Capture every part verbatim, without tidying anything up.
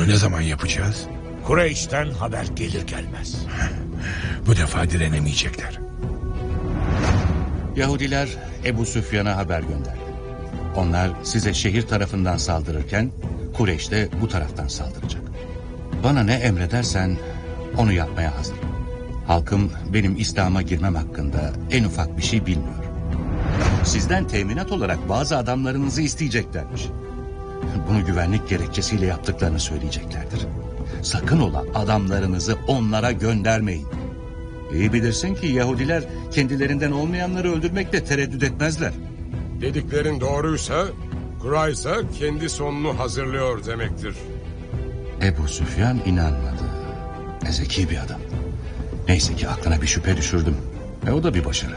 Bunu ne zaman yapacağız? Kureyş'ten haber gelir gelmez. Bu defa direnemeyecekler. Yahudiler Ebu Süfyan'a haber gönderdi. Onlar size şehir tarafından saldırırken Kureyş de bu taraftan saldıracak. Bana ne emredersen onu yapmaya hazırım. Halkım benim İslam'a girmem hakkında en ufak bir şey bilmiyor. Sizden teminat olarak bazı adamlarınızı isteyeceklermiş. Bunu güvenlik gerekçesiyle yaptıklarını söyleyeceklerdir. Sakın ola adamlarınızı onlara göndermeyin. İyi bilirsin ki Yahudiler kendilerinden olmayanları öldürmekte tereddüt etmezler. Dediklerin doğruysa Kurayza kendi sonunu hazırlıyor demektir. Ebu Süfyan inanmadı. Ne zeki bir adam. Neyse ki aklına bir şüphe düşürdüm. Ve o da bir başarı.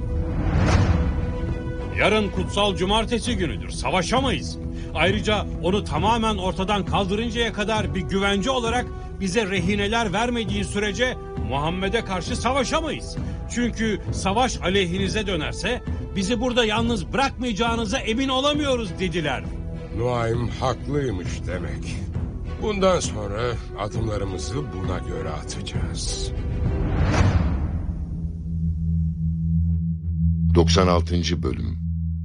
Yarın kutsal cumartesi günüdür. Savaşamayız. Ayrıca onu tamamen ortadan kaldırıncaya kadar bir güvence olarak bize rehineler vermediği sürece Muhammed'e karşı savaşamayız. Çünkü savaş aleyhinize dönerse bizi burada yalnız bırakmayacağınıza emin olamıyoruz dediler. Nuaym haklıymış demek. Bundan sonra adımlarımızı buna göre atacağız. doksan altıncı Bölüm.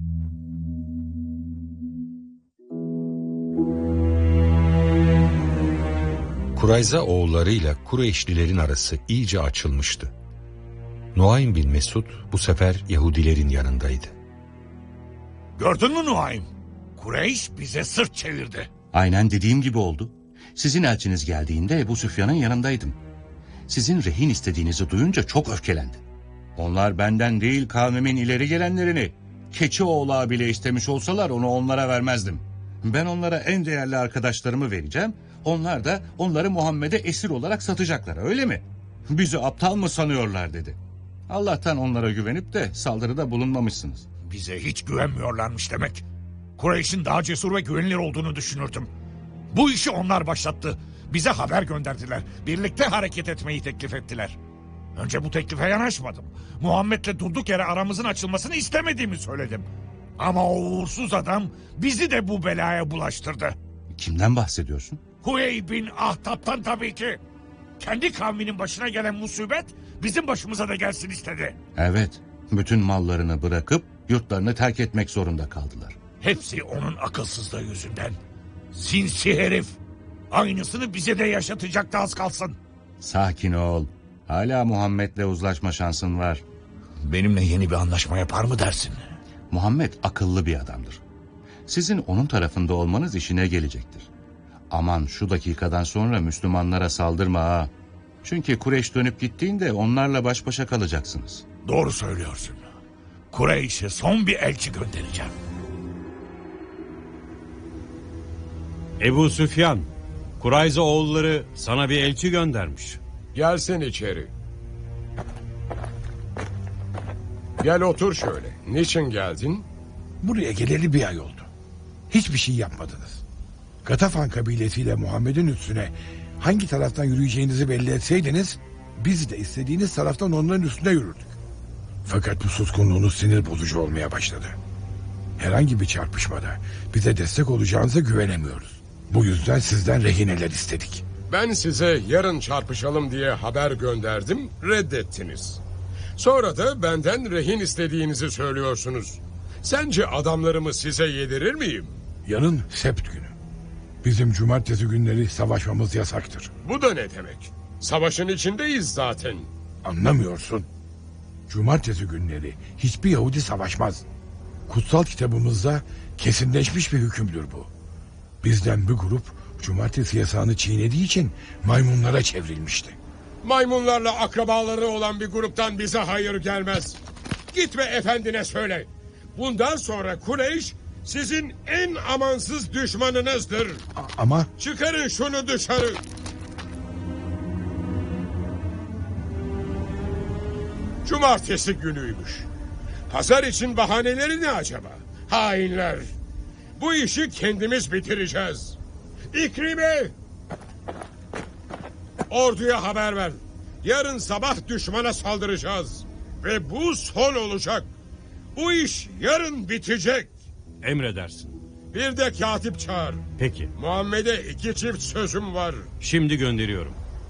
Kurayza oğullarıyla Kureyşlilerin arası iyice açılmıştı. Nuaym bin Mesud bu sefer Yahudilerin yanındaydı. Gördün mü Nuaym? Kureyş bize sırt çevirdi. Aynen dediğim gibi oldu. Sizin elçiniz geldiğinde Ebu Süfyan'ın yanındaydım. Sizin rehin istediğinizi duyunca çok öfkelendi. Onlar benden değil kavmimin ileri gelenlerini, keçi oğlağı bile istemiş olsalar onu onlara vermezdim. Ben onlara en değerli arkadaşlarımı vereceğim. Onlar da onları Muhammed'e esir olarak satacaklar, öyle mi? Bizi aptal mı sanıyorlar dedi. Allah'tan onlara güvenip de saldırıda bulunmamışsınız. Bize hiç güvenmiyorlarmış demek. Kureyş'in daha cesur ve güvenilir olduğunu düşünürdüm. Bu işi onlar başlattı. Bize haber gönderdiler. Birlikte hareket etmeyi teklif ettiler. Önce bu teklife yanaşmadım. Muhammed'le durduk yere aramızın açılmasını istemediğimi söyledim. Ama o uğursuz adam bizi de bu belaya bulaştırdı. Kimden bahsediyorsun? Huyey bin Ahtab'tan tabii ki. Kendi kavminin başına gelen musibet bizim başımıza da gelsin istedi. Evet, bütün mallarını bırakıp yurtlarını terk etmek zorunda kaldılar. Hepsi onun akılsızlığı yüzünden. Sinsi herif. Aynısını bize de yaşatacaktı az kalsın. Sakin ol. Hala Muhammed'le uzlaşma şansın var. Benimle yeni bir anlaşma yapar mı dersin? Muhammed akıllı bir adamdır. Sizin onun tarafında olmanız işine gelecektir. Aman şu dakikadan sonra Müslümanlara saldırma ha. Çünkü Kureyş dönüp gittiğinde onlarla baş başa kalacaksınız. Doğru söylüyorsun. Kureyş'e son bir elçi göndereceğim. Ebu Süfyan, Kurayza oğulları sana bir elçi göndermiş. Gelsin içeri. Gel otur şöyle. Niçin geldin? Buraya geleli bir ay oldu. Hiçbir şey yapmadınız. Gatafan kabilesiyle Muhammed'in üstüne hangi taraftan yürüyeceğinizi belli etseydiniz, biz de istediğiniz taraftan onların üstüne yürürdük. Fakat bu suskunluğunuz sinir bozucu olmaya başladı. Herhangi bir çarpışmada bize destek olacağınıza güvenemiyoruz. Bu yüzden sizden rehineler istedik. Ben size yarın çarpışalım diye haber gönderdim, reddettiniz. Sonra da benden rehin istediğinizi söylüyorsunuz. Sence adamlarımı size yedirir miyim? Yarın sept günü. Bizim cumartesi günleri savaşmamız yasaktır. Bu da ne demek? Savaşın içindeyiz zaten. Anlamıyorsun. Cumartesi günleri hiçbir Yahudi savaşmaz. Kutsal kitabımızda kesinleşmiş bir hükümdür bu. Bizden bir grup cumartesi yasağını çiğnediği için maymunlara çevrilmişti. Maymunlarla akrabaları olan bir gruptan bize hayır gelmez. Git ve efendine söyle. Bundan sonra Kureyş sizin en amansız düşmanınızdır. A- ama... Çıkarın şunu dışarı. Cumartesi günüymüş. Pazar için bahaneleri ne acaba? Hainler. Bu işi kendimiz bitireceğiz. İkrime! Orduya haber ver. Yarın sabah düşmana saldıracağız. Ve bu son olacak. Bu iş yarın bitecek. Emredersin. Bir de katip çağır. Peki, Muhammed'e iki çift sözüm var. şimdi gönderiyorum.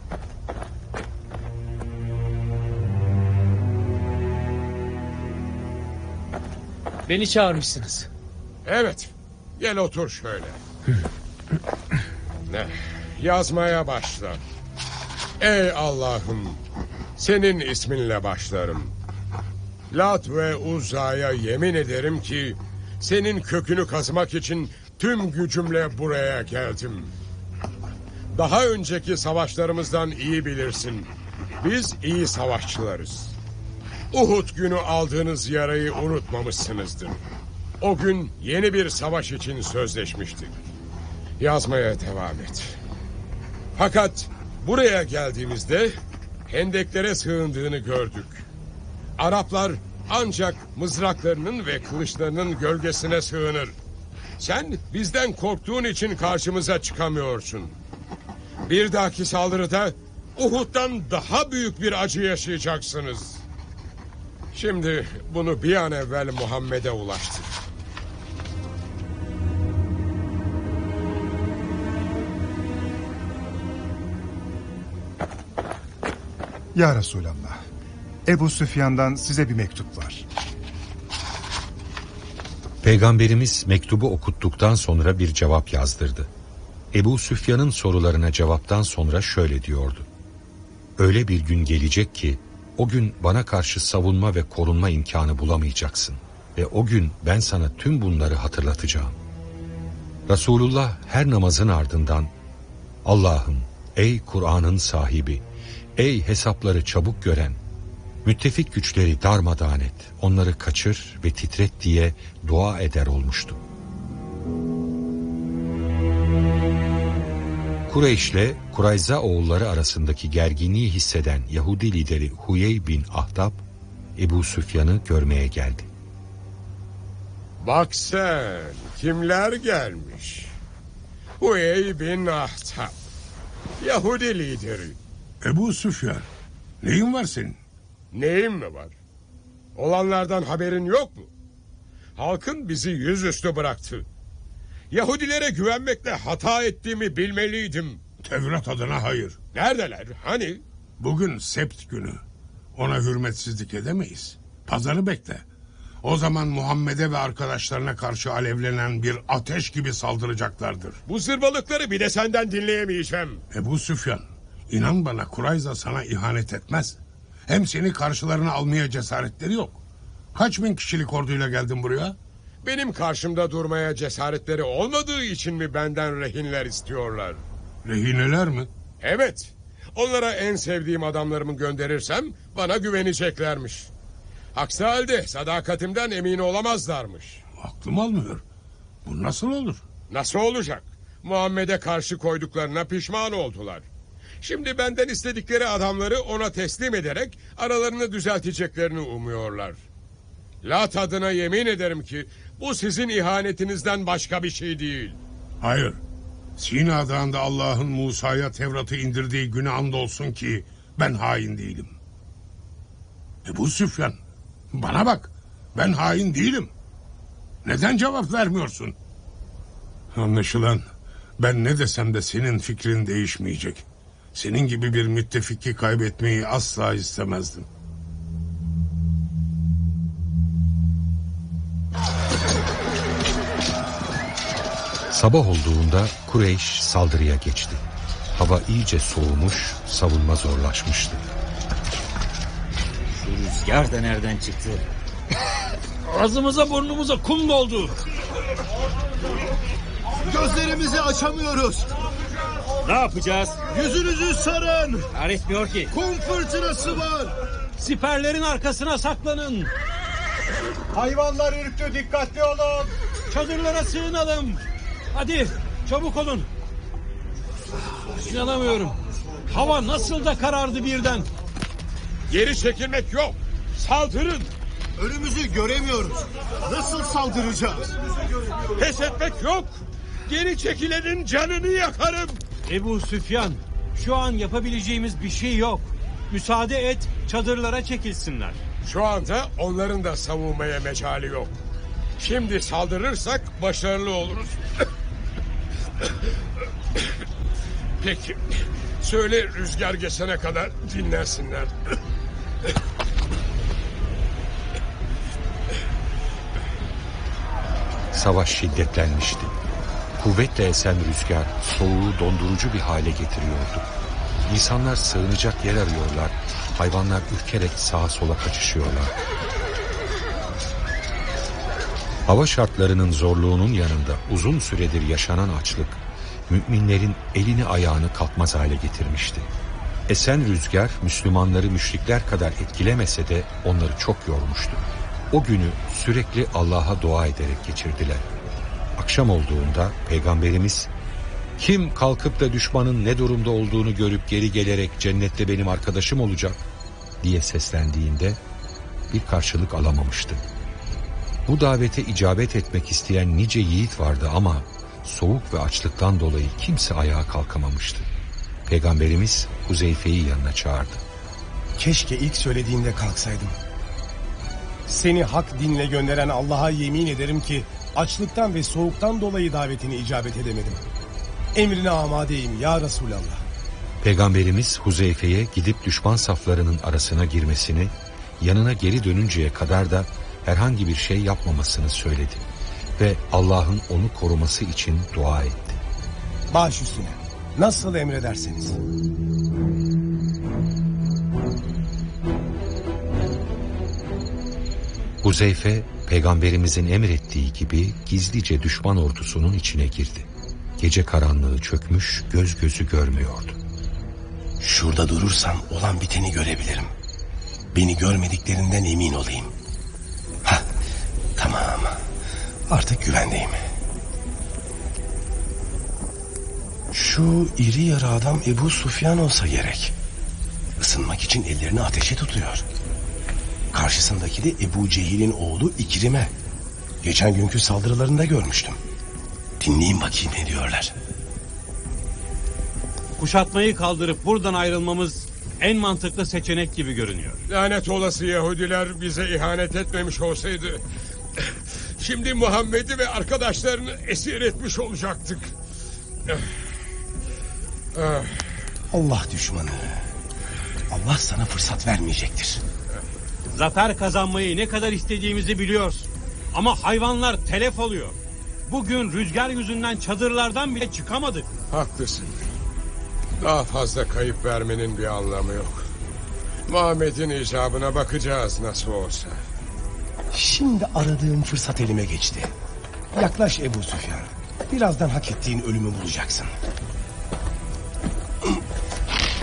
Beni çağırmışsınız. Evet. Gel otur şöyle. Ne? Yazmaya başla. Ey Allah'ım, senin isminle başlarım. Lat ve Uzza'ya yemin ederim ki senin kökünü kazımak için tüm gücümle buraya geldim. Daha önceki savaşlarımızdan iyi bilirsin. Biz iyi savaşçılarız. Uhud günü aldığınız yarayı unutmamışsınızdır. O gün yeni bir savaş için sözleşmiştik. Yazmaya devam et. Fakat buraya geldiğimizde hendeklere sığındığını gördük. Araplar ancak mızraklarının ve kılıçlarının gölgesine sığınır. Sen bizden korktuğun için karşımıza çıkamıyorsun. Bir dahaki saldırıda Uhud'dan daha büyük bir acı yaşayacaksınız. Şimdi bunu bir an evvel Muhammed'e ulaştır. Ya Resulallah, Ebu Süfyan'dan size bir mektup var. Peygamberimiz mektubu okuttuktan sonra bir cevap yazdırdı. Ebu Süfyan'ın sorularına cevaptan sonra şöyle diyordu: öyle bir gün gelecek ki o gün bana karşı savunma ve korunma imkanı bulamayacaksın ve o gün ben sana tüm bunları hatırlatacağım. Resulullah her namazın ardından Allah'ım, ey Kur'an'ın sahibi, ey hesapları çabuk gören, müttefik güçleri darmadağın et, onları kaçır ve titret diye dua eder olmuştu. Kureyş'le Kurayza oğulları arasındaki gerginliği hisseden Yahudi lideri Huyey bin Ahdab, Ebu Süfyan'ı görmeye geldi. Bak sen, kimler gelmiş? Huyey bin Ahdab, Yahudi lideri. Ebu Süfyan, neyin var senin? Neyim mi var? Olanlardan haberin yok mu? Halkın bizi yüzüstü bıraktı. Yahudilere güvenmekle hata ettiğimi bilmeliydim. Tevrat adına hayır. Neredeler? Hani? Bugün sept günü. Ona hürmetsizlik edemeyiz. Pazarı bekle. O zaman Muhammed'e ve arkadaşlarına karşı alevlenen bir ateş gibi saldıracaklardır. Bu zırvalıkları bir de senden dinleyemeyeceğim. Ebu Süfyan, inan bana Kurayza sana ihanet etmez. Hem seni karşılarına almaya cesaretleri yok. Kaç bin kişilik orduyla geldin buraya? Benim karşımda durmaya cesaretleri olmadığı için mi benden rehinler istiyorlar? Rehineler mi? Evet. Onlara en sevdiğim adamlarımı gönderirsem bana güveneceklermiş. Aksi halde sadakatimden emin olamazlarmış. Aklım almıyor. Bu nasıl olur? Nasıl olacak? Muhammed'e karşı koyduklarına pişman oldular. Şimdi benden istedikleri adamları ona teslim ederek aralarını düzelteceklerini umuyorlar. Lat adına yemin ederim ki bu sizin ihanetinizden başka bir şey değil. Hayır. Sina Dağı'nda Allah'ın Musa'ya Tevrat'ı indirdiği güne andolsun ki ben hain değilim. Ebu Süfyan, bana bak, ben hain değilim. Neden cevap vermiyorsun? Anlaşılan ben ne desem de senin fikrin değişmeyecek. Senin gibi bir müttefiki kaybetmeyi asla istemezdim. Sabah olduğunda Kureyş saldırıya geçti. Hava iyice soğumuş, savunma zorlaşmıştı. Şu rüzgar da nereden çıktı? Ağzımıza burnumuza kum doldu. Gözlerimizi açamıyoruz. Ne yapacağız? Yüzünüzü sarın. Öğretmiyor ki. Kum fırtınası var. Siperlerin arkasına saklanın. Hayvanlar ürktü, dikkatli olun. Çadırlara sığınalım. Hadi çabuk olun. İnanamıyorum. Hava nasıl da karardı birden. Geri çekilmek yok. Saldırın. Önümüzü göremiyoruz. Nasıl saldıracağız? Pes etmek yok. Geri çekilenin canını yakarım. Ebu Süfyan, şu an yapabileceğimiz bir şey yok. Müsaade et, çadırlara çekilsinler. Şu anda onların da savunmaya mecali yok. Şimdi saldırırsak başarılı oluruz. Peki. Söyle rüzgar geçene kadar dinlensinler. Savaş şiddetlenmişti. Kuvvetle esen rüzgar soğuğu dondurucu bir hale getiriyordu. İnsanlar sığınacak yer arıyorlar, hayvanlar ürkerek sağa sola kaçışıyorlar. Hava şartlarının zorluğunun yanında uzun süredir yaşanan açlık, müminlerin elini ayağını kalkmaz hale getirmişti. Esen rüzgar Müslümanları müşrikler kadar etkilemese de onları çok yormuştu. O günü sürekli Allah'a dua ederek geçirdiler. Akşam olduğunda Peygamberimiz, "Kim kalkıp da düşmanın ne durumda olduğunu görüp geri gelerek cennette benim arkadaşım olacak?" diye seslendiğinde bir karşılık alamamıştı. Bu davete icabet etmek isteyen nice yiğit vardı ama soğuk ve açlıktan dolayı kimse ayağa kalkamamıştı. Peygamberimiz Huzeyfe'yi yanına çağırdı. "Keşke ilk söylediğinde kalksaydım. Seni hak dinle gönderen Allah'a yemin ederim ki açlıktan ve soğuktan dolayı davetini icabet edemedim. Emrine amadeyim ya Resulallah." Peygamberimiz Huzeyfe'ye gidip düşman saflarının arasına girmesini, yanına geri dönünceye kadar da herhangi bir şey yapmamasını söyledi ve Allah'ın onu koruması için dua etti. "Baş üstüne, nasıl emrederseniz." Huzeyfe, Peygamberimizin emrettiği gibi gizlice düşman ordusunun içine girdi. Gece karanlığı çökmüş, göz gözü görmüyordu. "Şurada durursam olan biteni görebilirim. Beni görmediklerinden emin olayım. Hah, tamam. Artık güvendeyim." Şu iri yarı adam Ebu Süfyan olsa gerek. Isınmak için ellerini ateşe tutuyor. Karşısındaki de Ebu Cehil'in oğlu İkrime. Geçen günkü saldırılarında görmüştüm. Dinleyin bakayım ne diyorlar. Kuşatmayı kaldırıp buradan ayrılmamız en mantıklı seçenek gibi görünüyor. Lanet olası Yahudiler bize ihanet etmemiş olsaydı şimdi Muhammed'i ve arkadaşlarını esir etmiş olacaktık. Allah düşmanı. Allah sana fırsat vermeyecektir. Zafer kazanmayı ne kadar istediğimizi biliyoruz. Ama hayvanlar telef oluyor. Bugün rüzgar yüzünden çadırlardan bile çıkamadık. Haklısın. Daha fazla kayıp vermenin bir anlamı yok. Muhammed'in icabına bakacağız nasıl olsa. Şimdi aradığım fırsat elime geçti. Yaklaş Ebu Süfyan. Birazdan hak ettiğin ölümü bulacaksın.